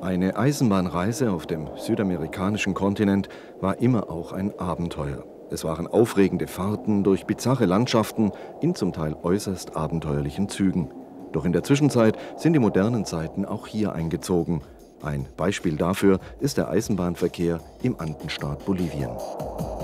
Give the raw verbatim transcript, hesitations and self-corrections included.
Eine Eisenbahnreise auf dem südamerikanischen Kontinent war immer auch ein Abenteuer. Es waren aufregende Fahrten durch bizarre Landschaften in zum Teil äußerst abenteuerlichen Zügen. Doch in der Zwischenzeit sind die modernen Zeiten auch hier eingezogen. Ein Beispiel dafür ist der Eisenbahnverkehr im Andenstaat Bolivien.